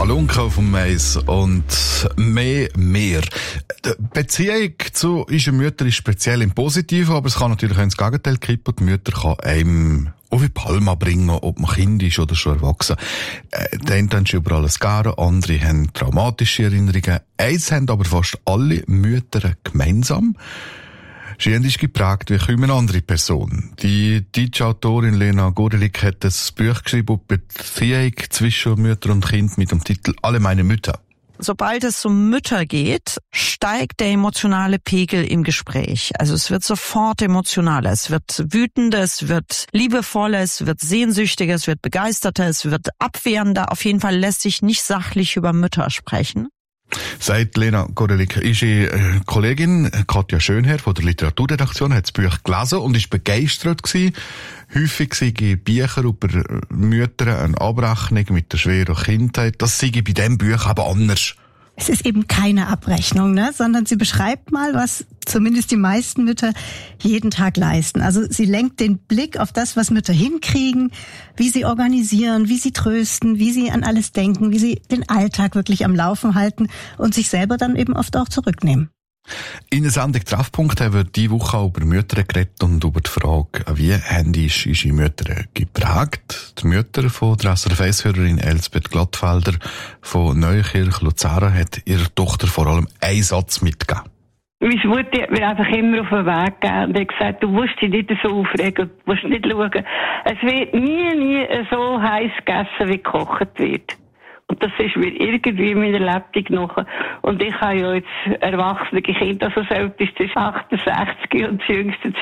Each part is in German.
Halunke auf dem Mais und mehr. Die Beziehung zu unseren Müttern ist speziell im Positiven, aber es kann natürlich auch ins Gegenteil kippen. Die Mütter kann einem auch wie Palma bringen, ob man Kind ist oder schon erwachsen. Die einen haben schon über alles gerne, andere haben traumatische Erinnerungen. Eins haben aber fast alle Mütter gemeinsam. Sie ist geprägt wie kaum eine andere Person. Die deutsche Autorin Lena Gorelik hat ein Buch geschrieben über die Beziehung zwischen Mütter und Kind mit dem Titel Alle meine Mütter. Sobald es um Mütter geht, steigt der emotionale Pegel im Gespräch. Also es wird sofort emotionaler, es wird wütender, es wird liebevoller, es wird sehnsüchtiger, es wird begeisterter, es wird abwehrender. Auf jeden Fall lässt sich nicht sachlich über Mütter sprechen. Sagt Lena Gorelik. Ihre Kollegin Katja Schönherr von der Literaturredaktion hat das Buch gelesen und ist begeistert gewesen. Häufig seien Bücher über Mütter eine Abrechnung mit der schweren Kindheit. Das sei bei diesem Buch aber anders. Es ist eben keine Abrechnung, sondern sie beschreibt mal, was zumindest die meisten Mütter jeden Tag leisten. Also sie lenkt den Blick auf das, was Mütter hinkriegen, wie sie organisieren, wie sie trösten, wie sie an alles denken, wie sie den Alltag wirklich am Laufen halten und sich selber dann eben oft auch zurücknehmen. In der Sendung Treffpunkt haben wir diese Woche auch über Mütter geredet und über die Frage, wie haben unsere Mütter geprägt. Die Mütter von der SRF-Hörerin Elsbeth Glattfelder von Neukirch Luzern hat ihrer Tochter vor allem einen Satz mitgegeben. Meine Mutter hat mir einfach immer auf den Weg gegeben und hat gesagt, du musst dich nicht so aufregen, du musst nicht schauen. Es wird nie so heiß gegessen, wie gekocht wird. Und das ist mir irgendwie in meiner Lebtung noch. Und ich habe ja jetzt erwachsene Kinder, also das älteste ist 68 und das jüngste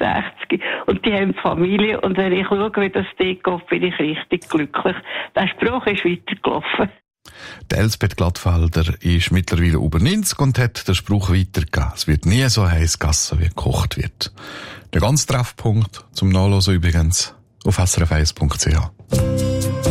62. Und die haben Familie. Und wenn ich schaue, wie das dort geht, bin ich richtig glücklich. Der Spruch ist weitergelaufen. Die Elsbeth Glattfelder ist mittlerweile über 90 und hat den Spruch weitergegeben. Es wird nie so heiß gegessen, wie gekocht wird. Der ganze Treffpunkt zum Nachlesen übrigens auf srf1.ch.